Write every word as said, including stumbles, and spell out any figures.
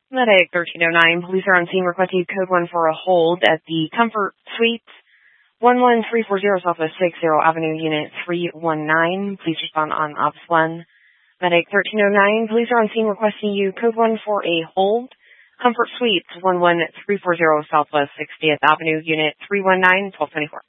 Medic thirteen oh nine, police are on scene requesting code one for a hold at the Comfort Suites, one one three four zero Southwest sixtieth Avenue, Unit three one nine. Please respond on Ops one. Medic thirteen oh nine, police are on scene requesting you code one for a hold. Comfort Suites, one one three four zero Southwest sixtieth Avenue, Unit three one nine, twelve twenty-four.